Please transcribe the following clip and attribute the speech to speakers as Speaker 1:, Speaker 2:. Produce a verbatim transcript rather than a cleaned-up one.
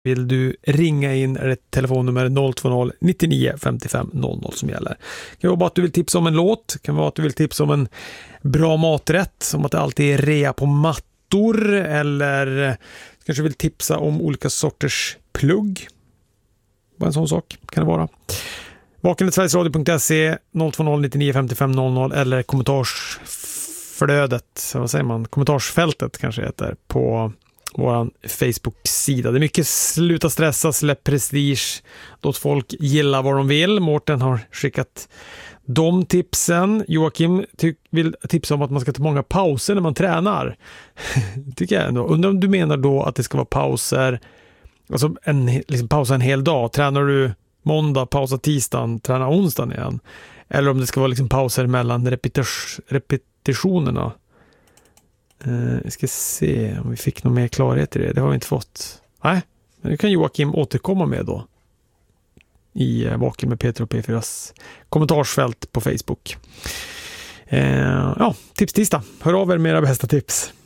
Speaker 1: Vill du ringa in är det telefonnummer noll två noll nittionio femtiofem noll noll som gäller. Det kan vara bara att du vill tipsa om en låt, det kan vara att du vill tipsa om en bra maträtt, som att det alltid är rea på mattor, eller kanske vill tipsa om olika sorters plugg. Vad en sån sak kan det vara. vaken sveriges radio punkt se noll två noll nittionio femtiofem noll noll eller kommentarsflödet, vad säger man, kommentarsfältet kanske heter, på våran Facebook-sida. Det är mycket sluta stressa, släpp prestige, låt folk gilla vad de vill. Mårten har skickat de tipsen. Joakim ty- vill tipsa om att man ska ta många pauser när man tränar. Tycker jag ändå. Undrar om du menar då att det ska vara pauser, alltså en, liksom pausa en hel dag. Tränar du måndag, pausa tisdagen, träna onsdagen igen. Eller om det ska vara liksom pauser mellan repetis- repetitionerna. Uh, jag ska se om vi fick någon mer klarhet i det. Det har vi inte fått. Nej, men det kan Joakim återkomma med då i uh, Vaken med Peter och P fyras kommentarsfält på Facebook. Uh, ja, tips tisdag. Hör av er med era bästa tips.